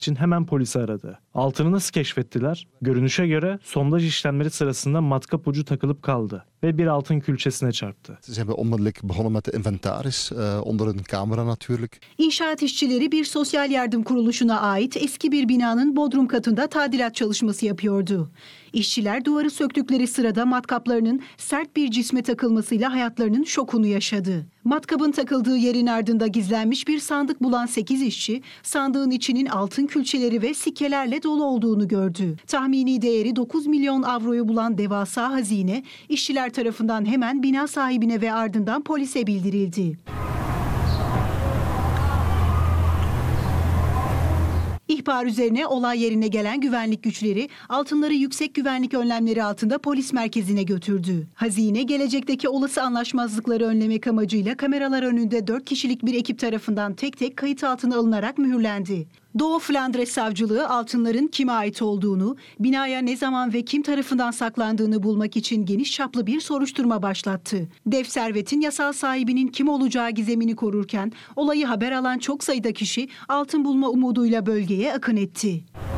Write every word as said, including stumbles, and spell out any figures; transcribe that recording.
için hemen polisi aradı. Altını nasıl keşfettiler? Görünüşe göre sondaj işlemleri sırasında matkap ucu takılıp kaldı ve bir altın külçesine çarptı. Ze hebben onmiddellijk begonnen met de inventaris uh, onder een camera natuurlijk. İnşaat işçileri bir sosyal yardım kuruluşuna ait eski bir binanın bodrum katında tadilat çalışması yapıyordu. İşçiler duvarı söktükleri sırada matkaplarının sert bir cisme takılmasıyla hayatlarının şokunu yaşadı. Matkabın takıldığı yerin ardında gizlenmiş bir sandık bulan sekiz işçi, sandığın içinin altın külçeleri ve sikkelerle dolu olduğunu gördü. Tahmini değeri dokuz milyon avroyu bulan devasa hazine, işçiler tarafından hemen bina sahibine ve ardından polise bildirildi. İhbar üzerine olay yerine gelen güvenlik güçleri altınları yüksek güvenlik önlemleri altında polis merkezine götürdü. Hazine gelecekteki olası anlaşmazlıkları önlemek amacıyla kameralar önünde dört kişilik bir ekip tarafından tek tek kayıt altına alınarak mühürlendi. Doğu Flandres Savcılığı altınların kime ait olduğunu, binaya ne zaman ve kim tarafından saklandığını bulmak için geniş çaplı bir soruşturma başlattı. Dev servetin yasal sahibinin kim olacağı gizemini korurken olayı haber alan çok sayıda kişi altın bulma umuduyla bölgeye akın etti.